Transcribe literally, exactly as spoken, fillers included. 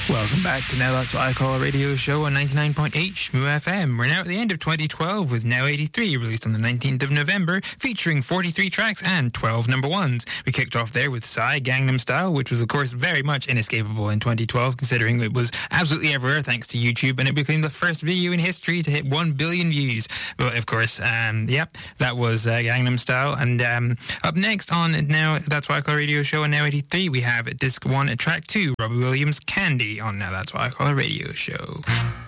Welcome back to Now That's What I Call a Radio Show on ninety-nine point eight Shmoo F M. We're now at the end of twenty twelve with Now eighty-three, released on the nineteenth of November, featuring forty-three tracks and twelve number ones. We kicked off there with Psy, Gangnam Style, which was of course very much inescapable in twenty twelve, considering it was absolutely everywhere thanks to YouTube, and it became the first video in history to hit one billion views. But of course, um, yep, that was uh, Gangnam Style. And um, up next on Now That's What I Call a Radio Show on Now eighty-three, we have Disc one, Track two, Robbie Williams, Candy on Now That's What I Call a Radio Show.